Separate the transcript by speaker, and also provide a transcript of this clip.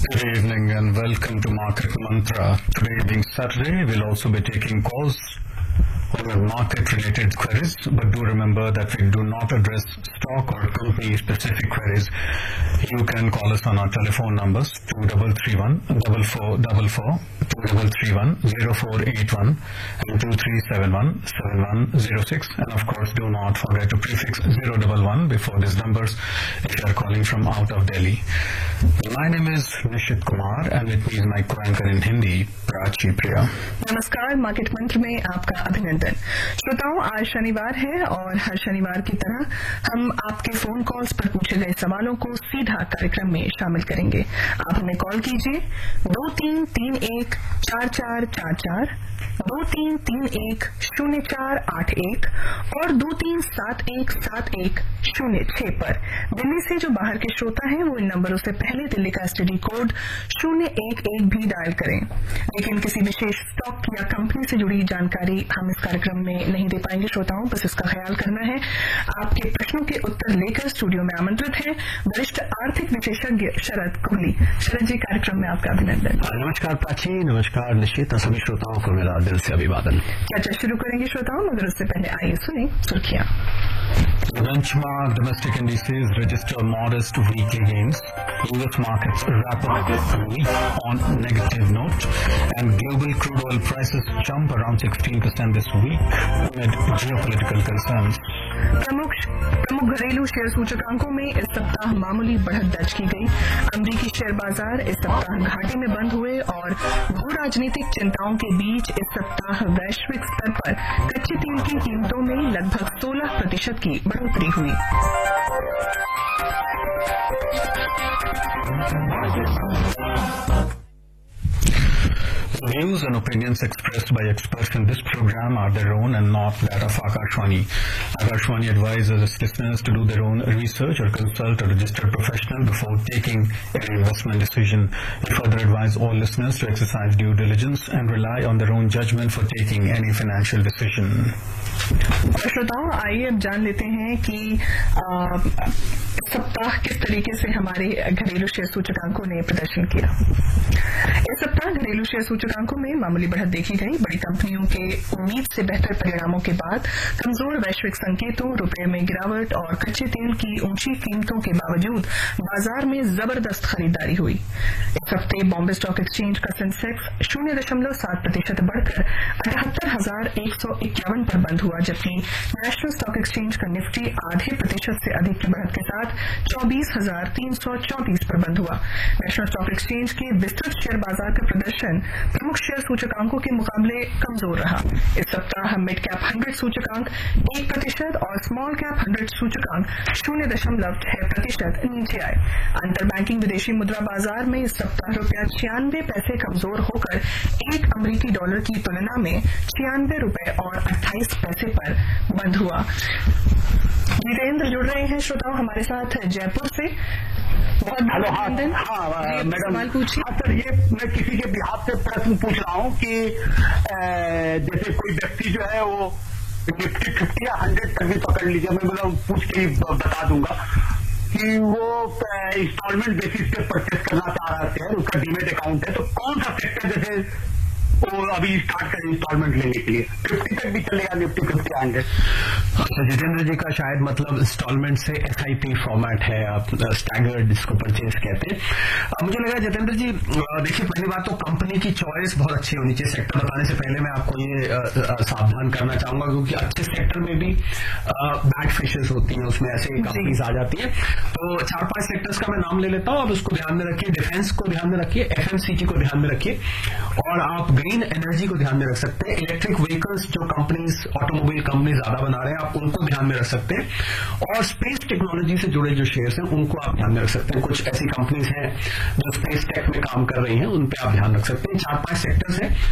Speaker 1: Good evening and welcome to Market Mantra. Today being Saturday, we'll also be taking calls on your market-related queries, but do remember that we do not address stock or company-specific queries. You can call us on our telephone numbers 2331 4444, 2331 0481, and 2371 7106. And of course, do not forget to prefix 011 before these numbers if you are calling from out of Delhi. My name is Nishit Kumar and with me is my co-anchor in Hindi, Prachi Priya.
Speaker 2: नमस्कार, market मंत्र में आपका अभिनंदन। श्रोताओं, आज शनिवार है और हर शनिवार की तरह हम आपके फोन कॉल्स पर पूछे गए सवालों को सीधा कार्यक्रम में शामिल करेंगे। आप हमें कॉल कीजिए 23314444, 23310481 और 23717106 पर। दिल्ली से जो बाहर के श्रोता हैं वो इन नंबरों से पहले दिल्ली का एसटीडी कोड 011 भी डायल करें। लेकिन किसी विशेष स्टॉक या कंपनी से जुड़ी जानकारी हम इस कार्यक्रम में नहीं दे पाएंगे। श्रोताओं, बस इसका ख्याल करना है। आपके प्रश्नों के उत्तर लेकर स्टूडियो में आमंत्रित है वरिष्ठ आर्थिक विशेषज्ञ शरद कोहली। शरद जी, कार्यक्रम में आपका अभिनंदन।
Speaker 3: नमस्कार प्राची, नमस्कार निश्चित, सभी श्रोताओं को मेरा दिल से अभिवादन।
Speaker 2: चर्चा शुरू करेंगे श्रोताओं, मगर उससे पहले आइए सुने सुर्खियां।
Speaker 1: The benchmark domestic indices register modest weekly gains. U.S. markets wrap up the week on negative note, and global crude oil prices jump around 16% this week amid geopolitical concerns.
Speaker 2: प्रमुख घरेलू शेयर सूचकांकों में इस सप्ताह मामूली बढ़त दर्ज की गई। अमेरिकी शेयर बाजार इस सप्ताह घाटे में बंद हुए और भू राजनीतिक चिंताओं के बीच इस सप्ताह वैश्विक स्तर पर कच्चे तेल की कीमतों में लगभग 16% की बढ़ोतरी हुई।
Speaker 1: The views and opinions expressed by experts in this program are their own and not that of Akashwani. Akashwani advises its listeners to do their own research or consult a registered professional before taking any investment decision. We further advise all listeners to exercise due diligence and rely on their own judgment for taking any financial decision.
Speaker 2: श्रोताओं, आइए अब जान लेते हैं कि इस सप्ताह किस तरीके से हमारे घरेलू शेयर सूचकांकों ने प्रदर्शन किया। इस सप्ताह घरेलू शेयर सूचकांकों में मामूली बढ़त देखी गई। बड़ी कंपनियों के उम्मीद से बेहतर परिणामों के बाद कमजोर वैश्विक संकेतों, रुपये में गिरावट और कच्चे तेल की ऊंची कीमतों के बावजूद बाजार में जबरदस्त खरीदारी हुई। इस हफ्ते बॉम्बे स्टॉक एक्सचेंज का सेंसेक्स 0.7% बढ़कर 78,151 पर बंद हुआ, जबकि नेशनल स्टॉक एक्सचेंज का निफ्टी आधे प्रतिशत से अधिक की बढ़त के साथ 24,334 पर बंद हुआ। नेशनल स्टॉक एक्सचेंज के विस्तृत शेयर बाजार का प्रदर्शन प्रमुख शेयर सूचकांकों के मुकाबले कमजोर रहा। इस सप्ताह मिड कैप 100 सूचकांक 1% और स्मॉल कैप 100 सूचकांक 0.6% नीचे आए। अंतर बैंकिंग विदेशी मुद्रा बाजार में इस सप्ताह ₹96 कमजोर होकर एक अमेरिकी डॉलर की तुलना में 96 रुपए और 28 पैसे पर बंद हुआ। जितेंद्र जुड़ रहे हैं श्रोताओं हमारे साथ जयपुर से। बहुत
Speaker 3: मैडम,
Speaker 2: सवाल पूछिए।
Speaker 3: सर, ये मैं किसी के बिहाफ से प्रश्न पूछ रहा हूँ कि जैसे कोई व्यक्ति जो है वो निफ्टी 50 या 100 तक भी पकड़ लीजिए, मैं मतलब पूछ के बता दूंगा कि वो इंस्टॉलमेंट बेसिस पे परचेस करना चाह रहा है, उसका डीमेट अकाउंट है, तो कौन सा सेक्टर जैसे वो अभी स्टार्ट करें इंस्टॉलमेंट लेने के लिए? 50 तक भी चलेगा निफ्टी 50 100?
Speaker 1: अच्छा, जितेंद्र जी का शायद मतलब इंस्टॉलमेंट से एसआईपी फॉर्मेट है, आप स्टैगर्ड जिसको परचेज कहते हैं। मुझे लगा जितेंद्र जी, देखिए पहली बात तो कंपनी की चॉइस बहुत अच्छी होनी चाहिए। सेक्टर बताने से पहले मैं आपको ये सावधान करना चाहूंगा, क्योंकि अच्छे सेक्टर में भी बैड फिशेस होती हैं, उसमें ऐसे कंपनीज आ जाती है। तो 4-5 सेक्टर्स का मैं नाम ले लेता हूँ, आप उसको ध्यान में रखिए। डिफेंस को ध्यान में रखिए, एफएमसीजी को ध्यान में रखिए, और आप ग्रीन एनर्जी को ध्यान में रख सकते हैं। इलेक्ट्रिक व्हीकल्स जो कंपनीज, ऑटोमोबाइल कंपनी ज्यादा बना रहे हैं, आप उनको ध्यान में रख सकते हैं। और स्पेस टेक्नोलॉजी से जुड़े जो शेयर्स हैं उनको आप ध्यान में रख सकते हैं। कुछ ऐसी कंपनीज हैं जो स्पेस टेक में काम कर रही हैं, उन पे आप ध्यान रख सकते हैं। 4-5 सेक्टर्स हैं